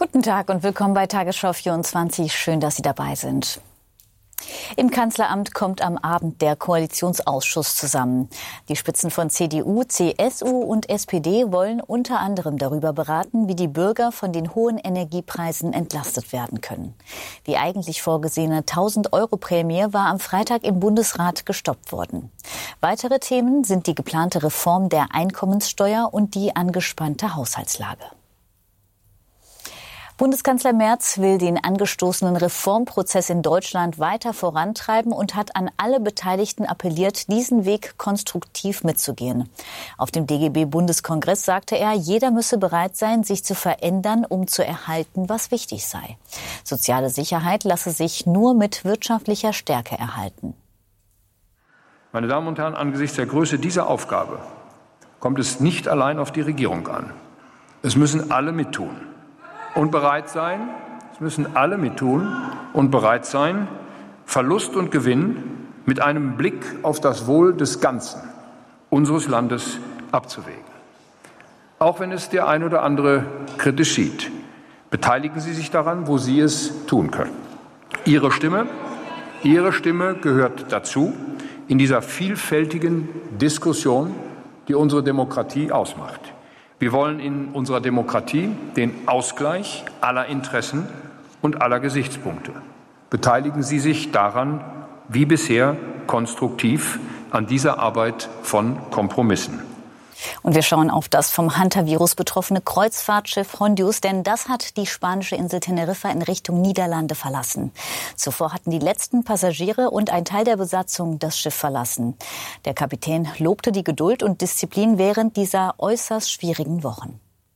Guten Tag und willkommen bei Tagesschau 24. Schön, dass Sie dabei sind. Im Kanzleramt kommt am Abend der Koalitionsausschuss zusammen. Die Spitzen von CDU, CSU und SPD wollen unter anderem darüber beraten, wie die Bürger von den hohen Energiepreisen entlastet werden können. Die eigentlich vorgesehene 1.000-Euro-Prämie war am Freitag im Bundesrat gestoppt worden. Weitere Themen sind die geplante Reform der Einkommenssteuer und die angespannte Haushaltslage. Bundeskanzler Merz will den angestoßenen Reformprozess in Deutschland weiter vorantreiben und hat an alle Beteiligten appelliert, diesen Weg konstruktiv mitzugehen. Auf dem DGB-Bundeskongress sagte er, jeder müsse bereit sein, sich zu verändern, um zu erhalten, was wichtig sei. Soziale Sicherheit lasse sich nur mit wirtschaftlicher Stärke erhalten. Meine Damen und Herren, angesichts der Größe dieser Aufgabe kommt es nicht allein auf die Regierung an. Es müssen alle mittun. Und bereit sein, es müssen alle mittun und bereit sein, Verlust und Gewinn mit einem Blick auf das Wohl des Ganzen unseres Landes abzuwägen. Auch wenn es der ein oder andere kritisch sieht, beteiligen Sie sich daran, wo Sie es tun können. Ihre Stimme gehört dazu in dieser vielfältigen Diskussion, die unsere Demokratie ausmacht. Wir wollen in unserer Demokratie den Ausgleich aller Interessen und aller Gesichtspunkte. Beteiligen Sie sich daran, wie bisher, konstruktiv an dieser Arbeit von Kompromissen. Und wir schauen auf das vom Hunter-Virus betroffene Kreuzfahrtschiff Hondius, denn das hat die spanische Insel Teneriffa in Richtung Niederlande verlassen. Zuvor hatten die letzten Passagiere und ein Teil der Besatzung das Schiff verlassen. Der Kapitän lobte die Geduld und Disziplin während dieser äußerst schwierigen Wochen.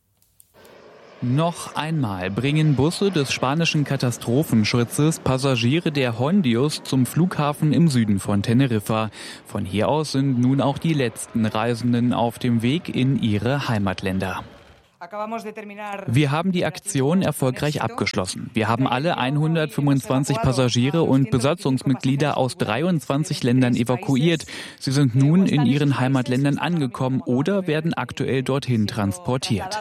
Noch einmal bringen Busse des spanischen Katastrophenschutzes Passagiere der Hondius zum Flughafen im Süden von Teneriffa. Von hier aus sind nun auch die letzten Reisenden auf dem Weg in ihre Heimatländer. Wir haben die Aktion erfolgreich abgeschlossen. Wir haben alle 125 Passagiere und Besatzungsmitglieder aus 23 Ländern evakuiert. Sie sind nun in ihren Heimatländern angekommen oder werden aktuell dorthin transportiert.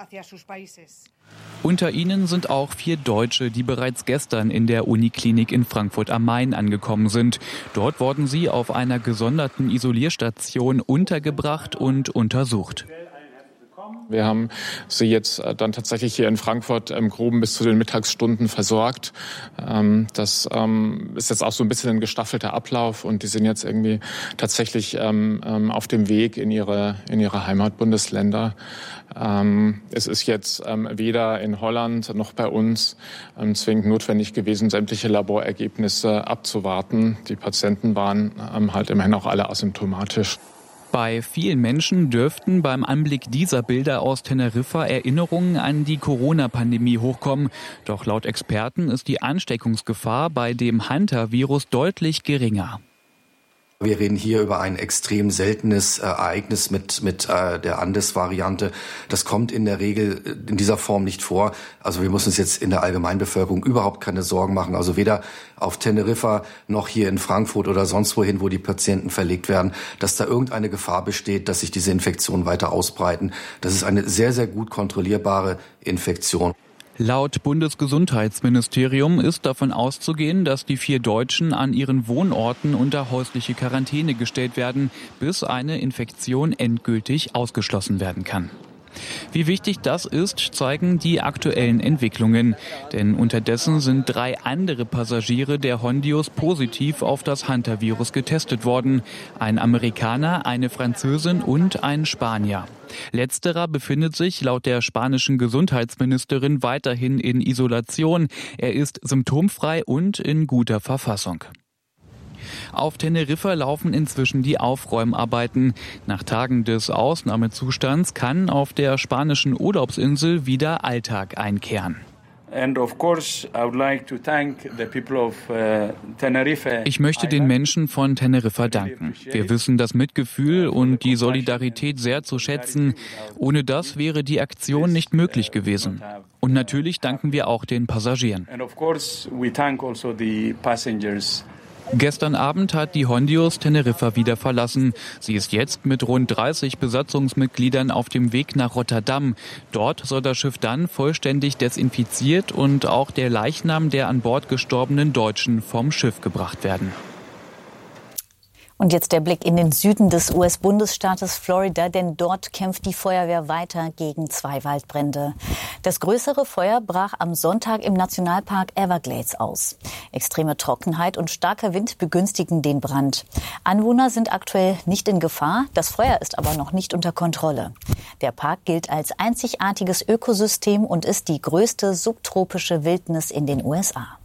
Unter ihnen sind auch 4 Deutsche, die bereits gestern in der Uniklinik in Frankfurt am Main angekommen sind. Dort wurden sie auf einer gesonderten Isolierstation untergebracht und untersucht. Wir haben sie jetzt dann tatsächlich hier in Frankfurt im Groben bis zu den Mittagsstunden versorgt. Das ist jetzt auch so ein bisschen ein gestaffelter Ablauf und die sind jetzt irgendwie tatsächlich auf dem Weg in ihre Heimatbundesländer. Es ist jetzt weder in Holland noch bei uns zwingend notwendig gewesen, sämtliche Laborergebnisse abzuwarten. Die Patienten waren halt immerhin auch alle asymptomatisch. Bei vielen Menschen dürften beim Anblick dieser Bilder aus Teneriffa Erinnerungen an die Corona-Pandemie hochkommen. Doch laut Experten ist die Ansteckungsgefahr bei dem Hunter-Virus deutlich geringer. Wir reden hier über ein extrem seltenes Ereignis mit der Andes-Variante. Das kommt in der Regel in dieser Form nicht vor. Also wir müssen uns jetzt in der Allgemeinbevölkerung überhaupt keine Sorgen machen. Also weder auf Teneriffa noch hier in Frankfurt oder sonst wohin, wo die Patienten verlegt werden, dass da irgendeine Gefahr besteht, dass sich diese Infektionen weiter ausbreiten. Das ist eine sehr, sehr gut kontrollierbare Infektion. Laut Bundesgesundheitsministerium ist davon auszugehen, dass die 4 Deutschen an ihren Wohnorten unter häusliche Quarantäne gestellt werden, bis eine Infektion endgültig ausgeschlossen werden kann. Wie wichtig das ist, zeigen die aktuellen Entwicklungen. Denn unterdessen sind 3 andere Passagiere der Hondius positiv auf das Hunter-Virus getestet worden. Ein Amerikaner, eine Französin und ein Spanier. Letzterer befindet sich laut der spanischen Gesundheitsministerin weiterhin in Isolation. Er ist symptomfrei und in guter Verfassung. Auf Teneriffa laufen inzwischen die Aufräumarbeiten. Nach Tagen des Ausnahmezustands kann auf der spanischen Urlaubsinsel wieder Alltag einkehren. Ich möchte den Menschen von Teneriffa danken. Wir wissen das Mitgefühl und die Solidarität sehr zu schätzen. Ohne das wäre die Aktion nicht möglich gewesen. Und natürlich danken wir auch den Passagieren. Gestern Abend hat die Hondius Teneriffa wieder verlassen. Sie ist jetzt mit rund 30 Besatzungsmitgliedern auf dem Weg nach Rotterdam. Dort soll das Schiff dann vollständig desinfiziert und auch der Leichnam der an Bord gestorbenen Deutschen vom Schiff gebracht werden. Und jetzt der Blick in den Süden des US-Bundesstaates Florida, denn dort kämpft die Feuerwehr weiter gegen 2 Waldbrände. Das größere Feuer brach am Sonntag im Nationalpark Everglades aus. Extreme Trockenheit und starker Wind begünstigen den Brand. Anwohner sind aktuell nicht in Gefahr, das Feuer ist aber noch nicht unter Kontrolle. Der Park gilt als einzigartiges Ökosystem und ist die größte subtropische Wildnis in den USA.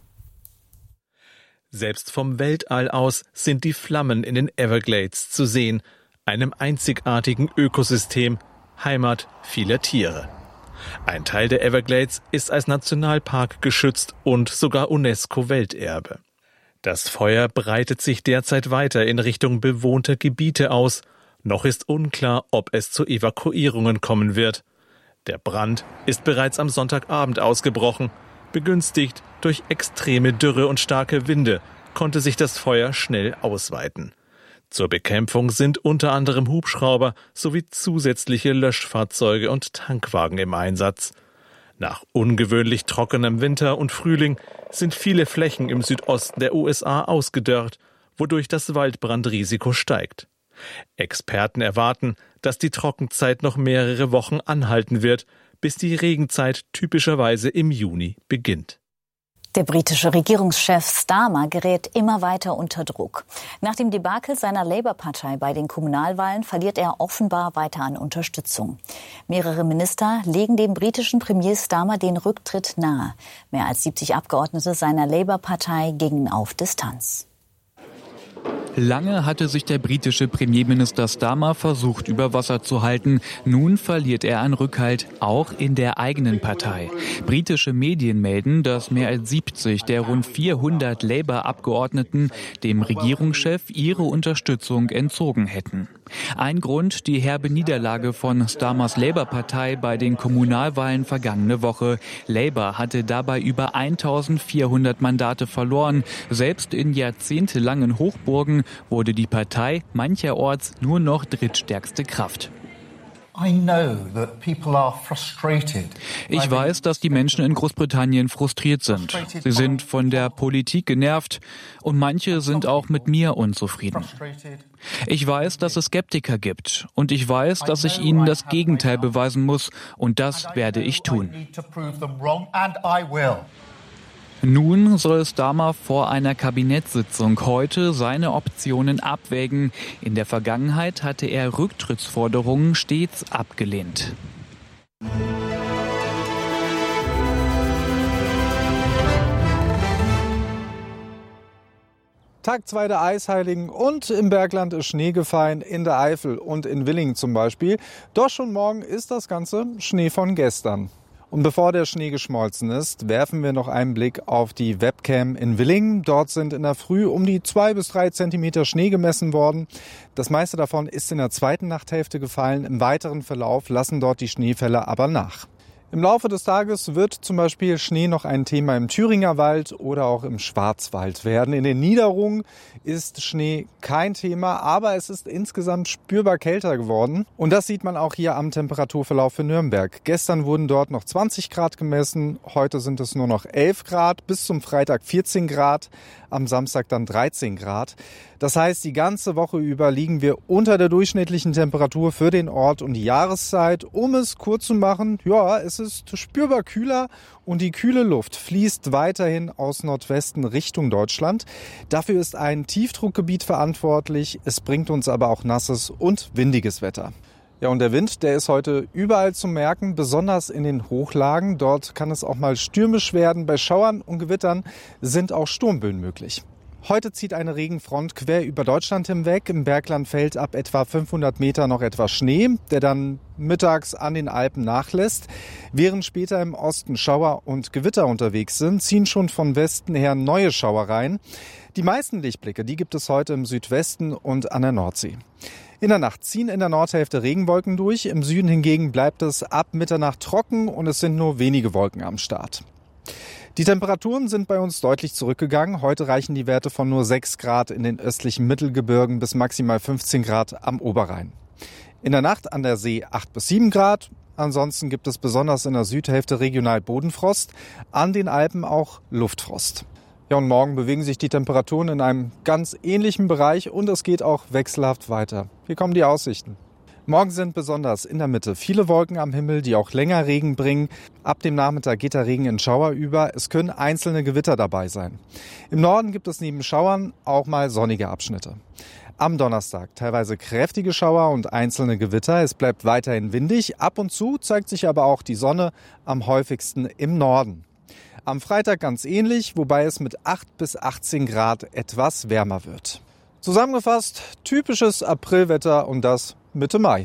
Selbst vom Weltall aus sind die Flammen in den Everglades zu sehen, einem einzigartigen Ökosystem, Heimat vieler Tiere. Ein Teil der Everglades ist als Nationalpark geschützt und sogar UNESCO-Welterbe. Das Feuer breitet sich derzeit weiter in Richtung bewohnter Gebiete aus. Noch ist unklar, ob es zu Evakuierungen kommen wird. Der Brand ist bereits am Sonntagabend ausgebrochen. Begünstigt durch extreme Dürre und starke Winde konnte sich das Feuer schnell ausweiten. Zur Bekämpfung sind unter anderem Hubschrauber sowie zusätzliche Löschfahrzeuge und Tankwagen im Einsatz. Nach ungewöhnlich trockenem Winter und Frühling sind viele Flächen im Südosten der USA ausgedörrt, wodurch das Waldbrandrisiko steigt. Experten erwarten, dass die Trockenzeit noch mehrere Wochen anhalten wird, bis die Regenzeit typischerweise im Juni beginnt. Der britische Regierungschef Starmer gerät immer weiter unter Druck. Nach dem Debakel seiner Labour-Partei bei den Kommunalwahlen verliert er offenbar weiter an Unterstützung. Mehrere Minister legen dem britischen Premier Starmer den Rücktritt nahe. Mehr als 70 Abgeordnete seiner Labour-Partei gingen auf Distanz. Lange hatte sich der britische Premierminister Starmer versucht, über Wasser zu halten. Nun verliert er an Rückhalt, auch in der eigenen Partei. Britische Medien melden, dass mehr als 70 der rund 400 Labour-Abgeordneten dem Regierungschef ihre Unterstützung entzogen hätten. Ein Grund, die herbe Niederlage von Starmers Labour-Partei bei den Kommunalwahlen vergangene Woche. Labour hatte dabei über 1400 Mandate verloren. Selbst in jahrzehntelangen Hochburgen wurde die Partei mancherorts nur noch drittstärkste Kraft. Ich weiß, dass die Menschen in Großbritannien frustriert sind. Sie sind von der Politik genervt und manche sind auch mit mir unzufrieden. Ich weiß, dass es Skeptiker gibt und ich weiß, dass ich ihnen das Gegenteil beweisen muss und das werde ich tun. Nun soll Starmer vor einer Kabinettssitzung heute seine Optionen abwägen. In der Vergangenheit hatte er Rücktrittsforderungen stets abgelehnt. Tag 2 der Eisheiligen und im Bergland ist Schnee gefallen, in der Eifel und in Willingen zum Beispiel. Doch schon morgen ist das Ganze Schnee von gestern. Und bevor der Schnee geschmolzen ist, werfen wir noch einen Blick auf die Webcam in Willingen. Dort sind in der Früh um die 2 bis 3 Zentimeter Schnee gemessen worden. Das meiste davon ist in der zweiten Nachthälfte gefallen. Im weiteren Verlauf lassen dort die Schneefälle aber nach. Im Laufe des Tages wird zum Beispiel Schnee noch ein Thema im Thüringer Wald oder auch im Schwarzwald werden. In den Niederungen ist Schnee kein Thema, aber es ist insgesamt spürbar kälter geworden. Und das sieht man auch hier am Temperaturverlauf für Nürnberg. Gestern wurden dort noch 20 Grad gemessen, heute sind es nur noch 11 Grad, bis zum Freitag 14 Grad, am Samstag dann 13 Grad. Das heißt, die ganze Woche über liegen wir unter der durchschnittlichen Temperatur für den Ort und die Jahreszeit. Um es kurz zu machen, ja, es ist spürbar kühler und die kühle Luft fließt weiterhin aus Nordwesten Richtung Deutschland. Dafür ist ein Tiefdruckgebiet verantwortlich. Es bringt uns aber auch nasses und windiges Wetter. Ja, und der Wind, der ist heute überall zu merken, besonders in den Hochlagen. Dort kann es auch mal stürmisch werden. Bei Schauern und Gewittern sind auch Sturmböen möglich. Heute zieht eine Regenfront quer über Deutschland hinweg. Im Bergland fällt ab etwa 500 Meter noch etwas Schnee, der dann mittags an den Alpen nachlässt. Während später im Osten Schauer und Gewitter unterwegs sind, ziehen schon von Westen her neue Schauer rein. Die meisten Lichtblicke, die gibt es heute im Südwesten und an der Nordsee. In der Nacht ziehen in der Nordhälfte Regenwolken durch. Im Süden hingegen bleibt es ab Mitternacht trocken und es sind nur wenige Wolken am Start. Die Temperaturen sind bei uns deutlich zurückgegangen. Heute reichen die Werte von nur 6 Grad in den östlichen Mittelgebirgen bis maximal 15 Grad am Oberrhein. In der Nacht an der See 8 bis 7 Grad. Ansonsten gibt es besonders in der Südhälfte regional Bodenfrost, an den Alpen auch Luftfrost. Ja, und morgen bewegen sich die Temperaturen in einem ganz ähnlichen Bereich und es geht auch wechselhaft weiter. Hier kommen die Aussichten. Morgen sind besonders in der Mitte viele Wolken am Himmel, die auch länger Regen bringen. Ab dem Nachmittag geht der Regen in Schauer über. Es können einzelne Gewitter dabei sein. Im Norden gibt es neben Schauern auch mal sonnige Abschnitte. Am Donnerstag teilweise kräftige Schauer und einzelne Gewitter. Es bleibt weiterhin windig. Ab und zu zeigt sich aber auch die Sonne, am häufigsten im Norden. Am Freitag ganz ähnlich, wobei es mit 8 bis 18 Grad etwas wärmer wird. Zusammengefasst, typisches Aprilwetter und das Mitte Mai.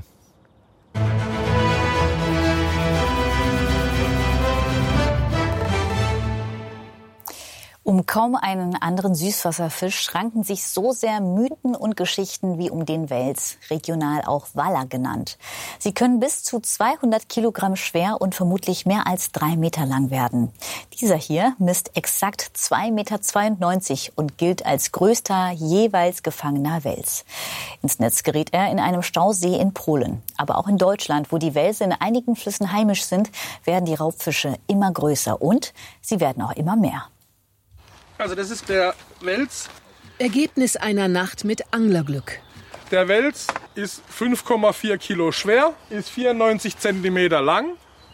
Um kaum einen anderen Süßwasserfisch ranken sich so sehr Mythen und Geschichten wie um den Wels, regional auch Waller genannt. Sie können bis zu 200 Kilogramm schwer und vermutlich mehr als 3 Meter lang werden. Dieser hier misst exakt 2,92 Meter und gilt als größter jeweils gefangener Wels. Ins Netz gerät er in einem Stausee in Polen. Aber auch in Deutschland, wo die Welse in einigen Flüssen heimisch sind, werden die Raubfische immer größer und sie werden auch immer mehr. Also das ist der Wels. Ergebnis einer Nacht mit Anglerglück. Der Wels ist 5,4 Kilo schwer, ist 94 Zentimeter lang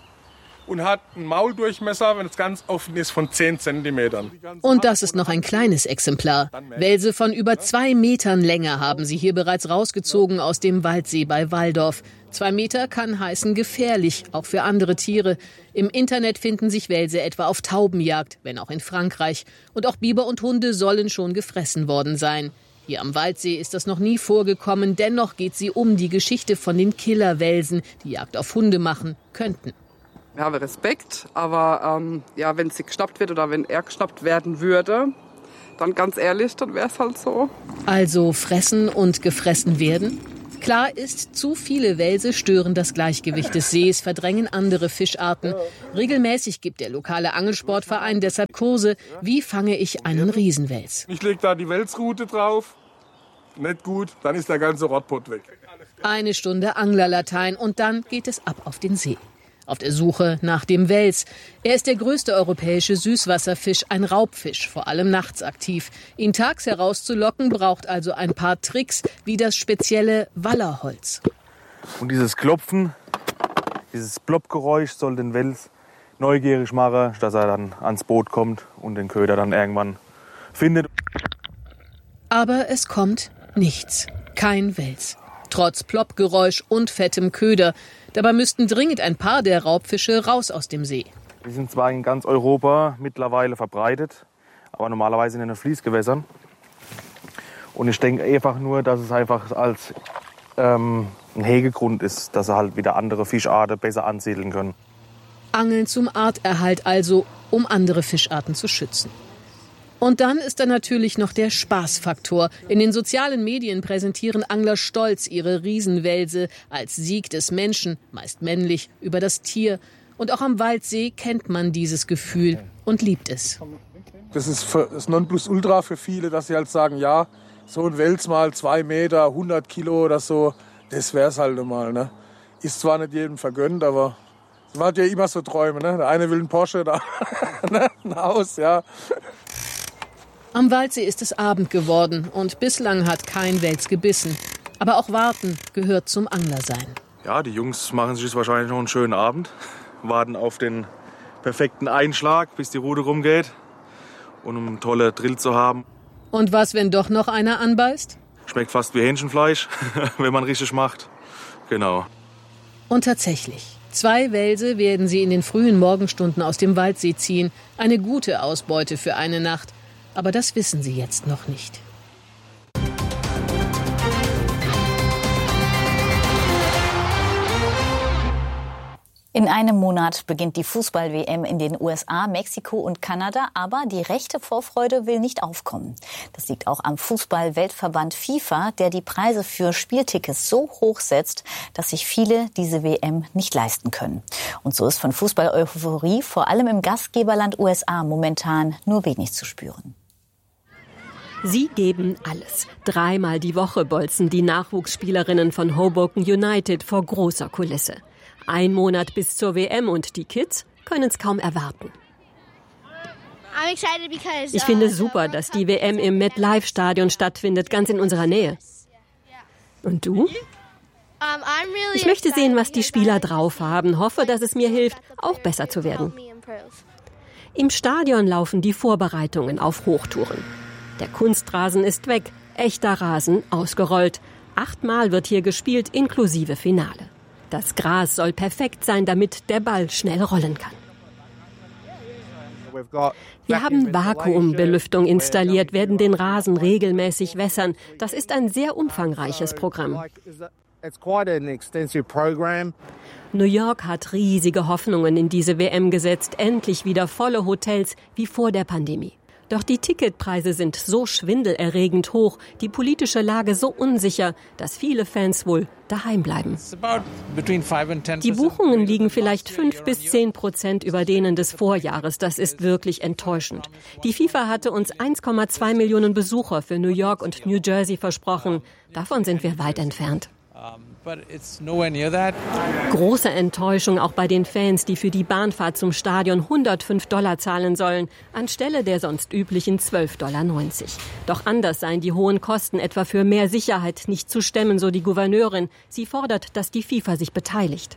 und hat einen Mauldurchmesser, wenn es ganz offen ist, von 10 Zentimetern. Und das ist noch ein kleines Exemplar. Welse von über 2 Metern Länge haben sie hier bereits rausgezogen aus dem Waldsee bei Walldorf. 2 Meter kann heißen gefährlich, auch für andere Tiere. Im Internet finden sich Welse etwa auf Taubenjagd, wenn auch in Frankreich. Und auch Biber und Hunde sollen schon gefressen worden sein. Hier am Waldsee ist das noch nie vorgekommen. Dennoch geht sie um die Geschichte von den Killerwelsen, die Jagd auf Hunde machen könnten. Wir haben Respekt, aber wenn sie geschnappt wird oder wenn er geschnappt werden würde, dann ganz ehrlich, dann wäre es halt so. Also fressen und gefressen werden? Klar ist, zu viele Welse stören das Gleichgewicht des Sees, verdrängen andere Fischarten. Regelmäßig gibt der lokale Angelsportverein deshalb Kurse, wie fange ich einen Riesenwels. Ich lege da die Welsrute drauf, nicht gut, dann ist der ganze Rottpott weg. 1 Stunde Anglerlatein und dann geht es ab auf den See. Auf der Suche nach dem Wels. Er ist der größte europäische Süßwasserfisch, ein Raubfisch, vor allem nachts aktiv. Ihn tags herauszulocken braucht also ein paar Tricks, wie das spezielle Wallerholz. Und dieses Klopfen, dieses Ploppgeräusch soll den Wels neugierig machen, dass er dann ans Boot kommt und den Köder dann irgendwann findet. Aber es kommt nichts. Kein Wels. Trotz Ploppgeräusch und fettem Köder. Dabei müssten dringend ein paar der Raubfische raus aus dem See. Die sind zwar in ganz Europa mittlerweile verbreitet, aber normalerweise in den Fließgewässern. Und ich denke einfach nur, dass es einfach als ein Hegegrund ist, dass sie halt wieder andere Fischarten besser ansiedeln können. Angeln zum Arterhalt also, um andere Fischarten zu schützen. Und dann ist da natürlich noch der Spaßfaktor. In den sozialen Medien präsentieren Angler stolz ihre Riesenwelse als Sieg des Menschen, meist männlich, über das Tier. Und auch am Waldsee kennt man dieses Gefühl und liebt es. Das ist das Nonplusultra für viele, dass sie halt sagen, ja, so ein Wels mal 2 Meter, 100 Kilo oder so, das wär's halt mal. Ne? Ist zwar nicht jedem vergönnt, aber es war ja immer so Träume. Ne? Der eine will einen Porsche, der ein Haus, ja. Am Waldsee ist es Abend geworden und bislang hat kein Wels gebissen. Aber auch warten gehört zum Anglersein. Ja, die Jungs machen sich jetzt wahrscheinlich noch einen schönen Abend, warten auf den perfekten Einschlag, bis die Rute rumgeht und um einen tollen Drill zu haben. Und was, wenn doch noch einer anbeißt? Schmeckt fast wie Hähnchenfleisch, wenn man richtig macht. Genau. Und tatsächlich. 2 Welse werden sie in den frühen Morgenstunden aus dem Waldsee ziehen. Eine gute Ausbeute für eine Nacht. Aber das wissen sie jetzt noch nicht. In einem Monat beginnt die Fußball-WM in den USA, Mexiko und Kanada, aber die rechte Vorfreude will nicht aufkommen. Das liegt auch am Fußball-Weltverband FIFA, der die Preise für Spieltickets so hoch setzt, dass sich viele diese WM nicht leisten können. Und so ist von Fußball-Euphorie vor allem im Gastgeberland USA momentan nur wenig zu spüren. Sie geben alles. 3-mal die Woche bolzen die Nachwuchsspielerinnen von Hoboken United vor großer Kulisse. 1 Monat bis zur WM und die Kids können es kaum erwarten. Ich finde es super, dass die WM im MetLife-Stadion stattfindet, ganz in unserer Nähe. Und du? Ich möchte sehen, was die Spieler drauf haben, hoffe, dass es mir hilft, auch besser zu werden. Im Stadion laufen die Vorbereitungen auf Hochtouren. Der Kunstrasen ist weg, echter Rasen ausgerollt. 8-mal wird hier gespielt, inklusive Finale. Das Gras soll perfekt sein, damit der Ball schnell rollen kann. Wir haben Vakuumbelüftung installiert, werden den Rasen regelmäßig wässern. Das ist ein sehr umfangreiches Programm. New York hat riesige Hoffnungen in diese WM gesetzt. Endlich wieder volle Hotels wie vor der Pandemie. Doch die Ticketpreise sind so schwindelerregend hoch, die politische Lage so unsicher, dass viele Fans wohl daheim bleiben. Die Buchungen liegen vielleicht 5-10% über denen des Vorjahres. Das ist wirklich enttäuschend. Die FIFA hatte uns 1,2 Millionen Besucher für New York und New Jersey versprochen. Davon sind wir weit entfernt. Große Enttäuschung auch bei den Fans, die für die Bahnfahrt zum Stadion $105 zahlen sollen, anstelle der sonst üblichen $12,90. Doch anders seien die hohen Kosten etwa für mehr Sicherheit nicht zu stemmen, so die Gouverneurin. Sie fordert, dass die FIFA sich beteiligt.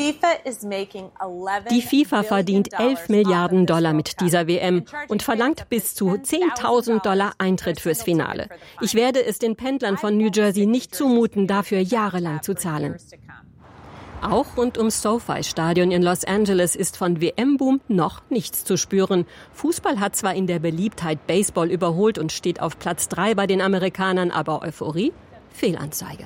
Die FIFA verdient $11 Milliarden mit dieser WM und verlangt bis zu $10.000 Eintritt fürs Finale. Ich werde es den Pendlern von New Jersey nicht zumuten, dafür jahrelang zu zahlen. Auch rund ums SoFi-Stadion in Los Angeles ist von WM-Boom noch nichts zu spüren. Fußball hat zwar in der Beliebtheit Baseball überholt und steht auf Platz 3 bei den Amerikanern, aber Euphorie? Fehlanzeige.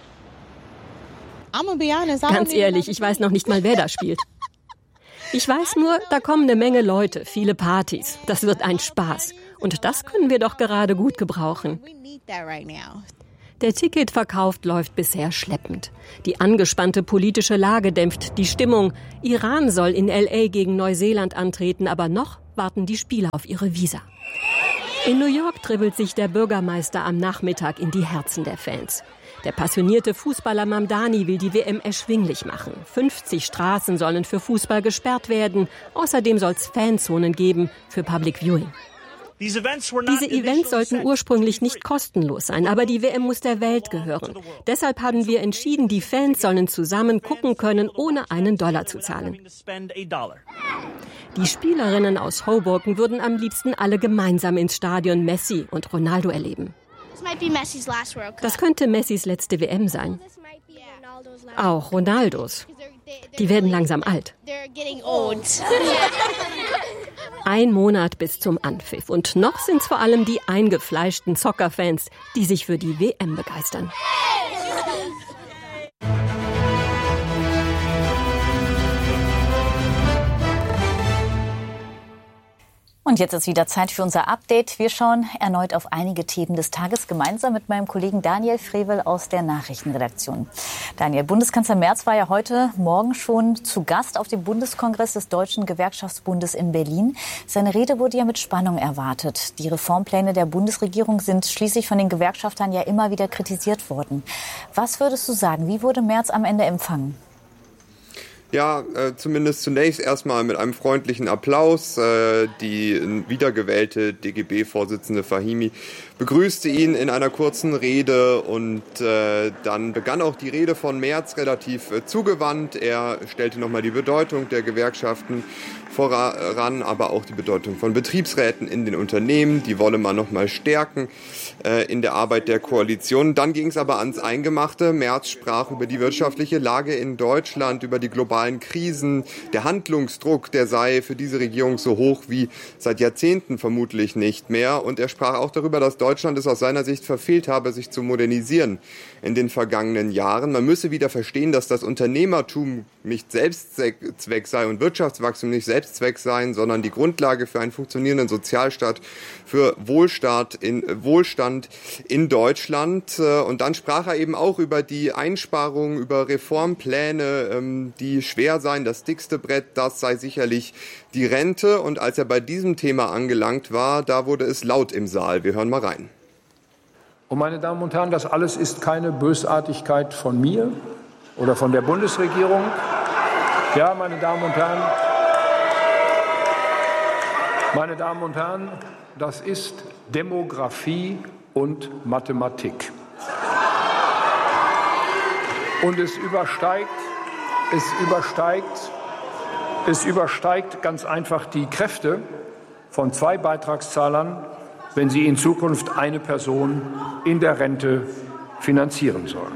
Ganz ehrlich, ich weiß noch nicht mal, wer da spielt. Ich weiß nur, da kommen eine Menge Leute, viele Partys. Das wird ein Spaß. Und das können wir doch gerade gut gebrauchen. Der Ticketverkauf läuft bisher schleppend. Die angespannte politische Lage dämpft die Stimmung. Iran soll in L.A. gegen Neuseeland antreten, aber noch warten die Spieler auf ihre Visa. In New York dribbelt sich der Bürgermeister am Nachmittag in die Herzen der Fans. Der passionierte Fußballer Mamdani will die WM erschwinglich machen. 50 Straßen sollen für Fußball gesperrt werden. Außerdem soll es Fanzonen geben für Public Viewing. Diese Events sollten ursprünglich nicht kostenlos sein, aber die WM muss der Welt gehören. Deshalb haben wir entschieden, die Fans sollen zusammen gucken können, ohne einen Dollar zu zahlen. Die Spielerinnen aus Hoboken würden am liebsten alle gemeinsam ins Stadion Messi und Ronaldo erleben. Das könnte Messis letzte WM sein. Auch Ronaldos. Die werden langsam alt. 1 Monat bis zum Anpfiff. Und noch sind es vor allem die eingefleischten Soccer-Fans, die sich für die WM begeistern. Und jetzt ist wieder Zeit für unser Update. Wir schauen erneut auf einige Themen des Tages gemeinsam mit meinem Kollegen Daniel Frevel aus der Nachrichtenredaktion. Daniel, Bundeskanzler Merz war ja heute Morgen schon zu Gast auf dem Bundeskongress des Deutschen Gewerkschaftsbundes in Berlin. Seine Rede wurde ja mit Spannung erwartet. Die Reformpläne der Bundesregierung sind schließlich von den Gewerkschaftern ja immer wieder kritisiert worden. Was würdest du sagen? Wie wurde Merz am Ende empfangen? Ja, zumindest zunächst erstmal mit einem freundlichen Applaus. Die wiedergewählte DGB-Vorsitzende Fahimi begrüßte ihn in einer kurzen Rede und dann begann auch die Rede von Merz relativ zugewandt. Er stellte nochmal die Bedeutung der Gewerkschaften voran, aber auch die Bedeutung von Betriebsräten in den Unternehmen. Die wolle man nochmal stärken in der Arbeit der Koalition. Dann ging es aber ans Eingemachte. Merz sprach über die wirtschaftliche Lage in Deutschland, über die globalen Krisen. Der Handlungsdruck, der sei für diese Regierung so hoch wie seit Jahrzehnten vermutlich nicht mehr. Und er sprach auch darüber, dass Deutschland es aus seiner Sicht verfehlt habe, sich zu modernisieren in den vergangenen Jahren. Man müsse wieder verstehen, dass das Unternehmertum nicht Selbstzweck sei und Wirtschaftswachstum nicht Selbstzweck seien, sondern die Grundlage für einen funktionierenden Sozialstaat, für Wohlstand in Deutschland. Und dann sprach er eben auch über die Einsparungen, über Reformpläne, die schwer seien. Das dickste Brett, das sei sicherlich die Rente. Und als er bei diesem Thema angelangt war, da wurde es laut im Saal. Wir hören mal rein. Und meine Damen und Herren, das alles ist keine Bösartigkeit von mir oder von der Bundesregierung. Ja, meine Damen und Herren, das ist Demografie und Mathematik. Und es übersteigt ganz einfach die Kräfte von 2 Beitragszahlern, wenn sie in Zukunft eine Person in der Rente finanzieren sollen.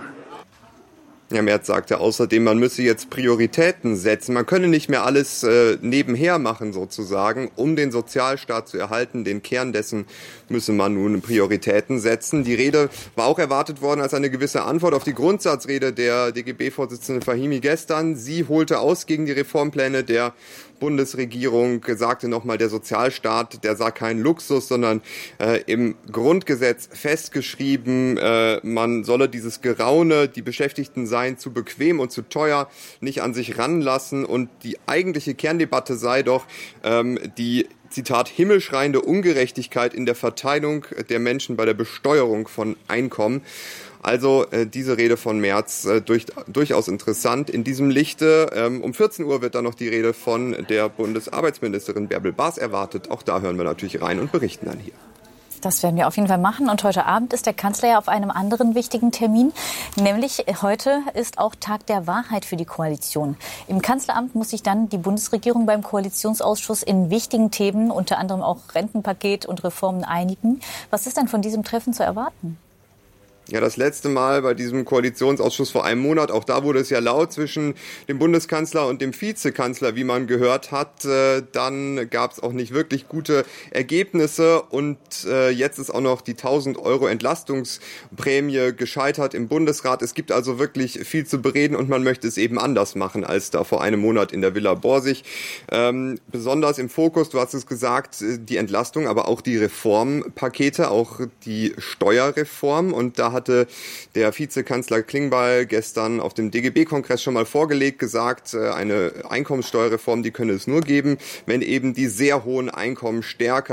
Herr Merz sagte außerdem, man müsse jetzt Prioritäten setzen. Man könne nicht mehr alles nebenher machen sozusagen. Um den Sozialstaat zu erhalten, den Kern dessen müsse man nun Prioritäten setzen. Die Rede war auch erwartet worden als eine gewisse Antwort auf die Grundsatzrede der DGB-Vorsitzenden Fahimi gestern. Sie holte aus gegen die Reformpläne der Bundesregierung, sagte nochmal, der Sozialstaat, der sei kein Luxus, sondern im Grundgesetz festgeschrieben, man solle dieses Geraune, die Beschäftigten seien zu bequem und zu teuer, nicht an sich ranlassen. Und die eigentliche Kerndebatte sei doch die, Zitat, himmelschreiende Ungerechtigkeit in der Verteilung der Menschen bei der Besteuerung von Einkommen. Also diese Rede von Merz durchaus interessant. In diesem Lichte, um 14 Uhr wird dann noch die Rede von der Bundesarbeitsministerin Bärbel Baas erwartet. Auch da hören wir natürlich rein und berichten dann hier. Das werden wir auf jeden Fall machen. Und heute Abend ist der Kanzler ja auf einem anderen wichtigen Termin. Nämlich heute ist auch Tag der Wahrheit für die Koalition. Im Kanzleramt muss sich dann die Bundesregierung beim Koalitionsausschuss in wichtigen Themen, unter anderem auch Rentenpaket und Reformen, einigen. Was ist denn von diesem Treffen zu erwarten? Ja, das letzte Mal bei diesem Koalitionsausschuss vor einem Monat, auch da wurde es ja laut zwischen dem Bundeskanzler und dem Vizekanzler, wie man gehört hat. Dann gab es auch nicht wirklich gute Ergebnisse und jetzt ist auch noch die 1.000 € Entlastungsprämie gescheitert im Bundesrat. Es gibt also wirklich viel zu bereden und man möchte es eben anders machen als da vor einem Monat in der Villa Borsig. Besonders im Fokus, du hast es gesagt, die Entlastung, aber auch die Reformpakete, auch die Steuerreform, und da hatte der Vizekanzler Klingbeil gestern auf dem DGB-Kongress schon mal vorgelegt, gesagt, eine Einkommenssteuerreform, die könne es nur geben, wenn eben die sehr hohen Einkommen stärker